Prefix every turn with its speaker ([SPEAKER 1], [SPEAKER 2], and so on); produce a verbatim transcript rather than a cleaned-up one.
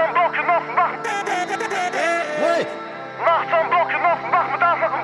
[SPEAKER 1] am Block genossen, wach.
[SPEAKER 2] Hey!
[SPEAKER 1] Nachts am Block genossen, wach mit Anfang